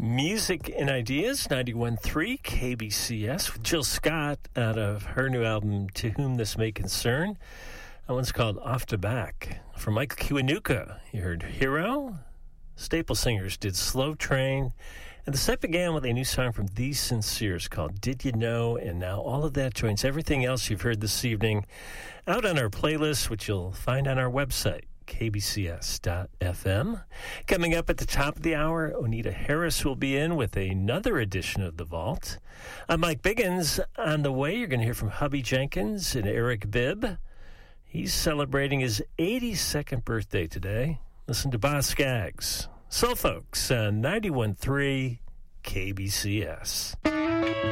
Music and Ideas, 91.3 KBCS, with Jill Scott out of her new album, To Whom This May Concern. That one's called Off to Back. From Michael Kiwanuka, you heard Hero. Staple Singers did Slow Train. And the set began with a new song from These Sinceres called Did You Know? And now all of that joins everything else you've heard this evening out on our playlist, which you'll find on our website, kbcs.fm. Coming up at the top of the hour, Onita Harris will be in with another edition of The Vault. I'm Mike Biggins. On the way, you're going to hear from Hubby Jenkins and Eric Bibb. He's celebrating his 82nd birthday today. Listen to Boz Scaggs. Soul Folks on 91.3 KBCS.